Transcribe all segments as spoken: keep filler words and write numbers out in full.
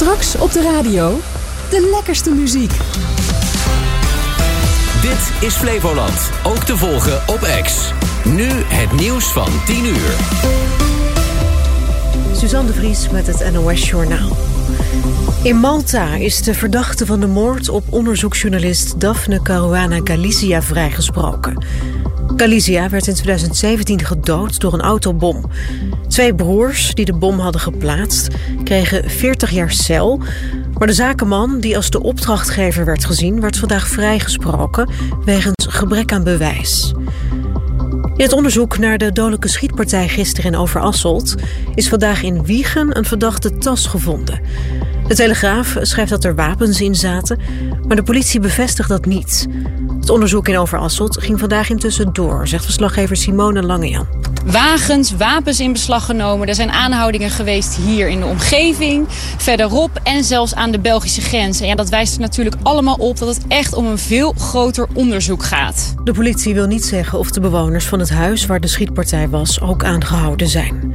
Straks op de radio, de lekkerste muziek. Dit is Flevoland, ook te volgen op X. Nu het nieuws van tien uur. Suzanne de Vries met het N O S Journaal. In Malta is de verdachte van de moord op onderzoeksjournalist Daphne Caruana Galizia vrijgesproken. Galizia werd in twintig zeventien gedood door een autobom. Twee broers die de bom hadden geplaatst kregen veertig jaar cel. Maar de zakenman, die als de opdrachtgever werd gezien, werd vandaag vrijgesproken wegens gebrek aan bewijs. In het onderzoek naar de dodelijke schietpartij gisteren in Overasselt is vandaag in Wijchen een verdachte tas gevonden. De Telegraaf schrijft dat er wapens in zaten, maar de politie bevestigt dat niet. Het onderzoek in Overasselt ging vandaag intussen door, zegt verslaggever Simone Langejan. Wagens, wapens in beslag genomen. Er zijn aanhoudingen geweest hier in de omgeving, verderop en zelfs aan de Belgische grens. En ja, dat wijst er natuurlijk allemaal op dat het echt om een veel groter onderzoek gaat. De politie wil niet zeggen of de bewoners van het huis waar de schietpartij was ook aangehouden zijn.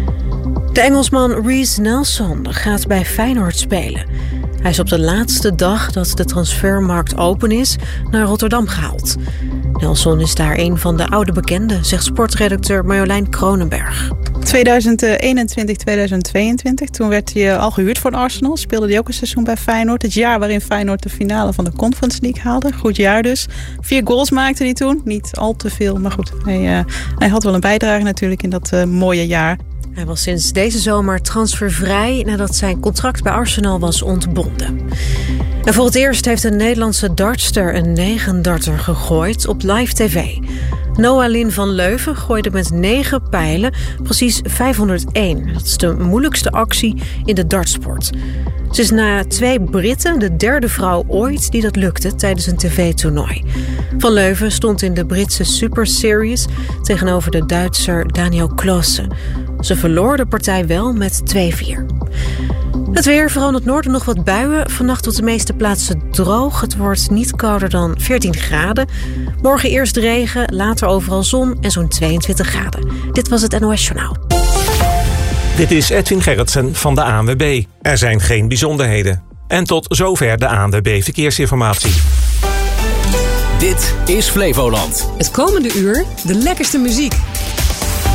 De Engelsman Reiss Nelson gaat bij Feyenoord spelen. Hij is op de laatste dag dat de transfermarkt open is naar Rotterdam gehaald. Nelson is daar een van de oude bekenden, zegt sportredacteur Marjolein Kronenberg. tweeduizend eenentwintig tweeduizend tweeëntwintig, toen werd hij al gehuurd voor Arsenal. Speelde hij ook een seizoen bij Feyenoord. Het jaar waarin Feyenoord de finale van de Conference League haalde. Goed jaar dus. Vier goals maakte hij toen. Niet al te veel, maar goed. Hij, uh, hij had wel een bijdrage natuurlijk in dat uh, mooie jaar. Hij was sinds deze zomer transfervrij nadat zijn contract bij Arsenal was ontbonden. En voor het eerst heeft een Nederlandse dartster een negendarter gegooid op live tv. Noah Lin van Leuven gooide met negen pijlen precies vijfhonderdéén. Dat is de moeilijkste actie in de dartsport. Ze is na twee Britten de derde vrouw ooit die dat lukte tijdens een tv-toernooi. Van Leuven stond in de Britse Super Series tegenover de Duitser Daniel Klaassen. Ze verloor de partij wel met twee vier. Het weer, vooral in het noorden nog wat buien. Vannacht op de meeste plaatsen droog. Het wordt niet kouder dan veertien graden. Morgen eerst regen, later overal zon en zo'n tweeëntwintig graden. Dit was het N O S Journaal. Dit is Edwin Gerritsen van de A N W B. Er zijn geen bijzonderheden. En tot zover de A N W B Verkeersinformatie. Dit is Flevoland. Het komende uur de lekkerste muziek.